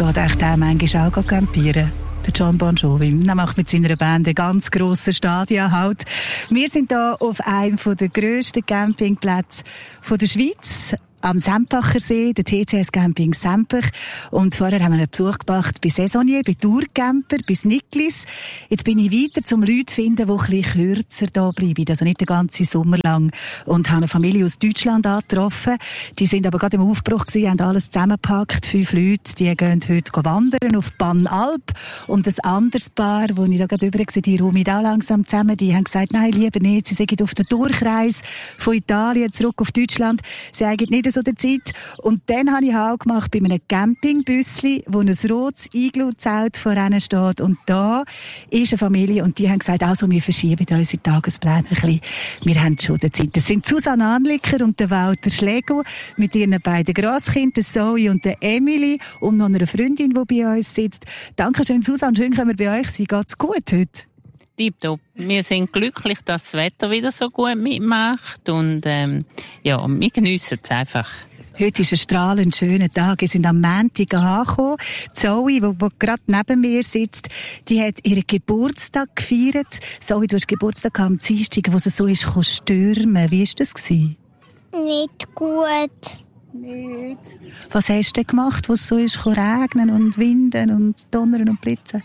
geht echt auch manchmal auch campieren. Der John Bon Jovi. Er macht mit seiner Band einen ganz grossen Stadionhalt. Wir sind hier auf einem der grössten Campingplätze der Schweiz. Am Sempacher See, der TCS Camping Sempach. Und vorher haben wir einen Besuch gemacht bei Saisonier, bei Tourcamper, bei Niklis. Jetzt bin ich weiter, um Leute zu finden, die ein bisschen kürzer da bleiben. Also nicht den ganzen Sommer lang. Und habe eine Familie aus Deutschland angetroffen. Die sind aber gerade im Aufbruch gewesen, haben alles zusammengepackt. 5 Leute, die gehen heute wandern auf Banalp. Und ein anderes Paar, wo ich da gerade rüber war, die ruhe ich da langsam zusammen. Die haben gesagt, nein, lieber nicht. Sie sind auf der Durchreise von Italien zurück auf Deutschland. Sie haben nicht so der Zeit. Und dann habe ich auch gemacht bei einem Campingbüssli, wo ein rotes Igloo-Zelt vorne steht. Und da ist eine Familie und die haben gesagt, also wir verschieben unsere Tagespläne ein bisschen. Wir haben schon die Zeit. Das sind Susanne Anlicker und der Walter Schlegel mit ihren beiden Grosskindern, Zoe und der Emily und noch einer Freundin, die bei uns sitzt. Dankeschön, Susanne. Schön, können wir bei euch sein. Geht's gut heute? Tipptopp. Wir sind glücklich, dass das Wetter wieder so gut mitmacht und wir geniessen es einfach. Heute ist ein strahlend schöner Tag. Wir sind am Montag angekommen. Zoe, die gerade neben mir sitzt, die hat ihren Geburtstag gefeiert. Zoe, du hast Geburtstag am Dienstag, wo es so ist, stürmen. Wie war das? Nicht gut. Nicht. Was hast du denn gemacht, wo es so ist, regnen und winden und donnern und blitzen?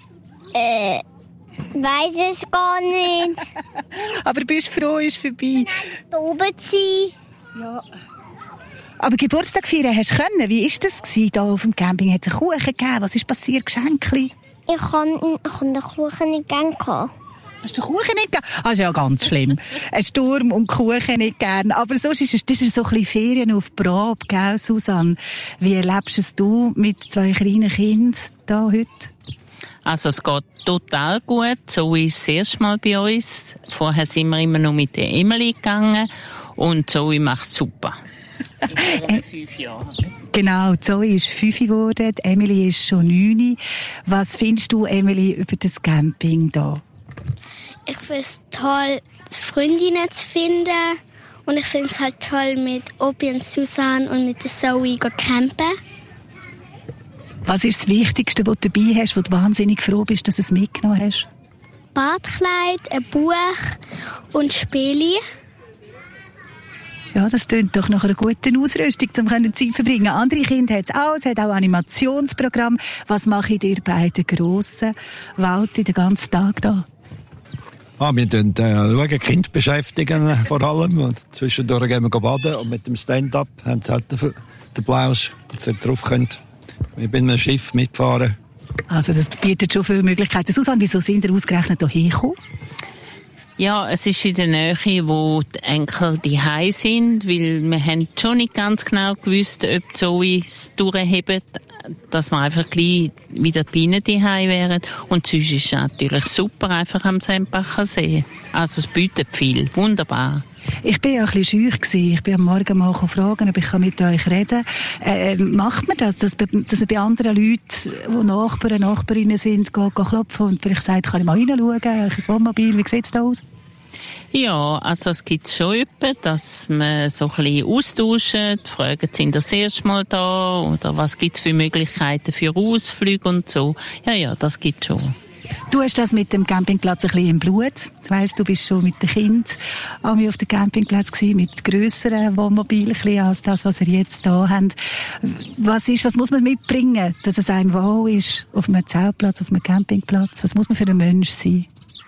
Weiss es gar nicht. Aber bist froh, ist vorbei. Da oben zu sein. Ja. Aber Geburtstag feiern hast du können. Wie war das hier auf dem Camping? Hat es einen Kuchen gegeben? Was ist passiert? Geschenke? Ich habe den Kuchen nicht gern gehabt. Hast du den Kuchen nicht gern? Das ist ja ganz schlimm. Ein Sturm und Kuchen nicht gern. Aber sonst ist es so ein bisschen Ferien auf Probe, gell, Susanne? Wie erlebst du mit 2 kleinen Kindern hier heute? Also es geht total gut. Zoe ist das erste Mal bei uns. Vorher sind wir immer noch mit der Emily gegangen. Und Zoe macht super. In 5 Jahren. Genau, Zoe ist 5 geworden, Emily ist schon 9. Was findest du, Emily, über das Camping hier? Ich finde es toll, Freundinnen zu finden. Und ich finde es halt toll, mit Opi und Susanne und mit der Zoe zu campen. Was ist das Wichtigste, was du dabei hast, wo du wahnsinnig froh bist, dass du es mitgenommen hast? Badkleid, ein Buch und Spiele. Ja, das klingt doch nach einer guten Ausrüstung, um Zeit zu verbringen. Andere Kinder haben es auch. Es hat auch Animationsprogramm. Was machen ihr beiden Grossen, Walter, den ganzen Tag da? Wir schauen, Kinder beschäftigen vor allem. Und zwischendurch gehen wir baden. Und mit dem Stand-up haben sie halt den Plausch, dass sie drauf können. Ich bin mit einem Schiff mitfahren. Also das bietet schon viele Möglichkeiten. Susanne, wieso sind ihr ausgerechnet hierher gekommen? Ja, es ist in der Nähe, wo die Enkel daheim sind, weil wir haben schon nicht ganz genau gewusst, ob die Zoe es durchhebt, dass wir einfach gleich wieder bei ihnen daheim wären. Und sonst ist es natürlich super, einfach am Sempacher See. Also es bietet viel. Wunderbar. Ich bin ja ein bisschen scheu. Ich bin am Morgen mal fragen, ob ich mit euch reden kann. Macht man das, dass man bei anderen Leuten, die Nachbarn, Nachbarinnen sind, klopfen und vielleicht sagt, kann ich mal reinschauen, ein Wohnmobil, wie sieht es da aus? Ja, also es gibt schon etwas, dass man so ein bisschen austauschen, fragen, sind das erste Mal da oder was gibt es für Möglichkeiten für Ausflüge und so. Ja, das gibt es schon. Du hast das mit dem Campingplatz ein bisschen im Blut. Das heisst, du bist schon mit den Kindern auf dem Campingplatz gewesen, mit grösseren Wohnmobilen als das, was ihr jetzt hier habt. Was muss man mitbringen, dass es einem wohl ist, auf einem Zeltplatz, auf einem Campingplatz? Was muss man für ein Mensch sein?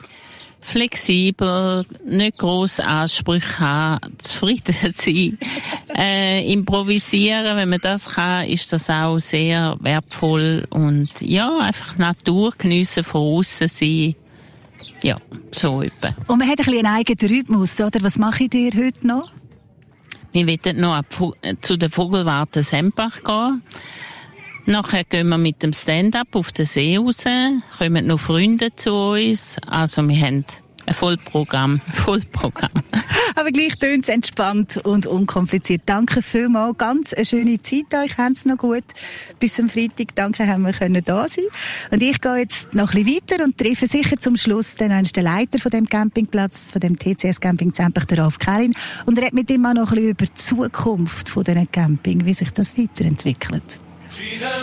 Flexibel, nicht grosse Ansprüche haben, zufrieden sein, improvisieren, wenn man das kann, ist das auch sehr wertvoll und ja, einfach Natur geniessen, von aussen sein, ja, so etwa. Und man hat ein bisschen einen eigenen Rhythmus, oder? Was macht ihr heute noch? Wir wollen noch zu der Vogelwarte Sempach gehen. Nachher gehen wir mit dem Stand-up auf den See raus, kommen noch Freunde zu uns. Also wir haben ein Vollprogramm. Aber gleich tönt es entspannt und unkompliziert. Danke vielmals. Ganz eine schöne Zeit euch. Haben es noch gut. Bis am Freitag. Danke, haben wir können da sein. Und ich gehe jetzt noch ein bisschen weiter und treffe sicher zum Schluss den Leiter von dem Campingplatz, von dem TCS Camping Sempach, der Rolf Kählin. Und rede mit ihm auch noch ein bisschen über die Zukunft von diesem Camping, wie sich das weiterentwickelt.